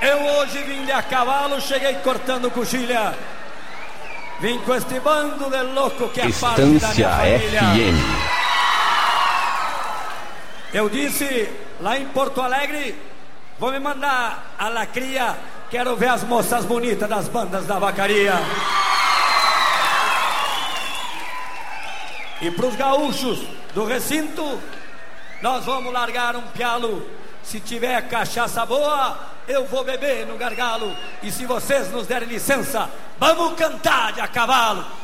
Eu hoje vim de a cavalo, cheguei cortando coxilha. Vim com este bando de louco que é parte da minha família. FM. Eu disse lá em Porto Alegre, vou me mandar a lacria, quero ver as moças bonitas das bandas da vacaria. E pros gaúchos do recinto, nós vamos largar um pialo. Se tiver cachaça boa, eu vou beber no gargalo. E se vocês nos derem licença, vamos cantar de a cavalo.